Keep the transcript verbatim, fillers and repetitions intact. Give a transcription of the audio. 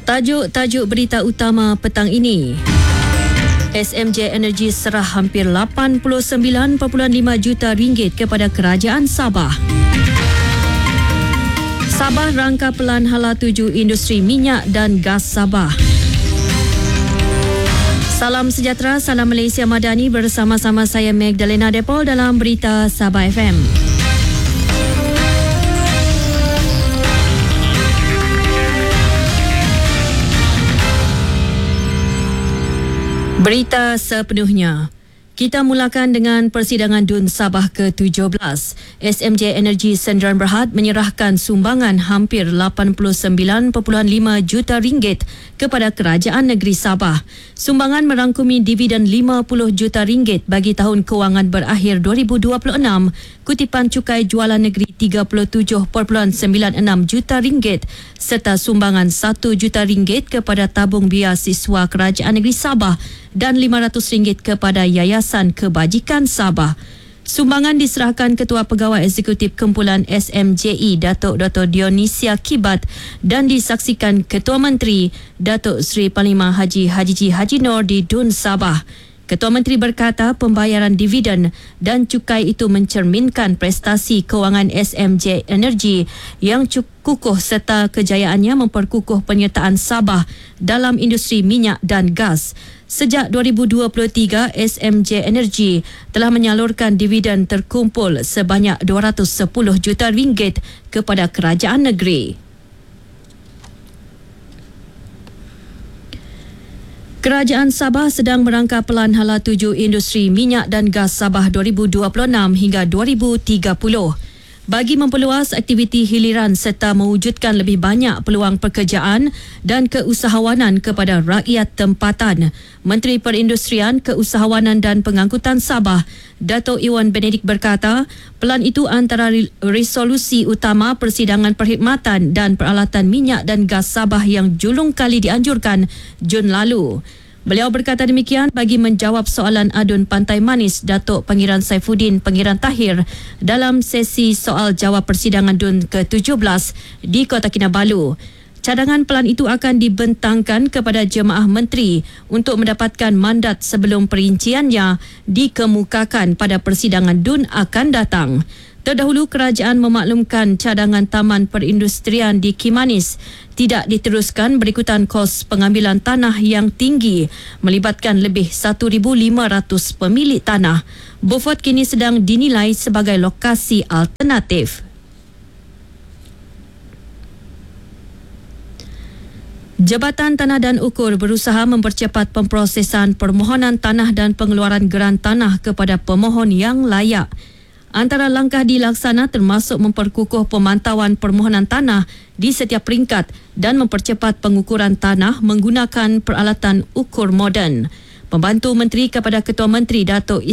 Tajuk-tajuk berita utama petang ini. S M J Energy serah hampir lapan puluh sembilan perpuluhan lima juta ringgit kepada Kerajaan Sabah. Sabah rangka pelan hala tuju industri minyak dan gas Sabah. Salam sejahtera, salam Malaysia Madani, bersama-sama saya Magdalena Depol dalam berita Sabah F M. Berita sepenuhnya. Kita mulakan dengan persidangan D U N Sabah ke tujuh belas. S M J Energy Sdn Bhd menyerahkan sumbangan hampir lapan puluh sembilan perpuluhan lima juta ringgit kepada Kerajaan Negeri Sabah. Sumbangan merangkumi dividen lima puluh juta ringgit bagi tahun kewangan berakhir dua ribu dua puluh enam, kutipan cukai jualan negeri tiga puluh tujuh perpuluhan sembilan enam juta ringgit serta sumbangan satu juta ringgit kepada tabung biasiswa Kerajaan Negeri Sabah dan lima ratus ringgit kepada Yayasan Kebajikan Sabah. Sumbangan diserahkan Ketua Pegawai Eksekutif Kumpulan S M J I Datuk Doktor Dionisia Kibat dan disaksikan Ketua Menteri Datuk Seri Panglima Haji Haji G. Haji Noor di D U N Sabah. Ketua Menteri berkata pembayaran dividen dan cukai itu mencerminkan prestasi kewangan S M J Energy yang kukuh serta kejayaannya memperkukuh penyertaan Sabah dalam industri minyak dan gas. Sejak dua ribu dua puluh tiga, S M J Energy telah menyalurkan dividen terkumpul sebanyak dua ratus sepuluh juta ringgit kepada kerajaan negeri. Kerajaan Sabah sedang merangka pelan hala tuju industri minyak dan gas Sabah dua ribu dua puluh enam hingga dua ribu tiga puluh. Bagi memperluas aktiviti hiliran serta mewujudkan lebih banyak peluang pekerjaan dan keusahawanan kepada rakyat tempatan, Menteri Perindustrian, Keusahawanan dan Pengangkutan Sabah, Dato' Iwan Benedik berkata, pelan itu antara resolusi utama persidangan perkhidmatan dan peralatan minyak dan gas Sabah yang julung kali dianjurkan Jun lalu. Beliau berkata demikian bagi menjawab soalan adun Pantai Manis Datuk Pangeran Saifuddin Pangeran Tahir dalam sesi soal jawab persidangan D U N ke tujuh belas di Kota Kinabalu. Cadangan pelan itu akan dibentangkan kepada jemaah menteri untuk mendapatkan mandat sebelum perinciannya dikemukakan pada persidangan D U N akan datang. Terdahulu, kerajaan memaklumkan cadangan Taman Perindustrian di Kimanis tidak diteruskan berikutan kos pengambilan tanah yang tinggi melibatkan lebih seribu lima ratus pemilik tanah. Beaufort kini sedang dinilai sebagai lokasi alternatif. Jabatan Tanah dan Ukur berusaha mempercepat pemprosesan permohonan tanah dan pengeluaran geran tanah kepada pemohon yang layak. Antara langkah dilaksana termasuk memperkukuh pemantauan permohonan tanah di setiap peringkat dan mempercepat pengukuran tanah menggunakan peralatan ukur moden. Pembantu Menteri kepada Ketua Menteri Datuk